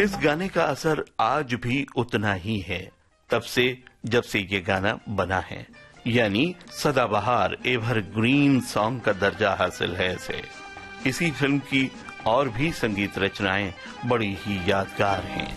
इस गाने का असर आज भी उतना ही है तब से जब से ये गाना बना है, यानी सदाबहार एवरग्रीन सॉन्ग का दर्जा हासिल है इसे। इसी फिल्म की और भी संगीत रचनाएं बड़ी ही यादगार हैं।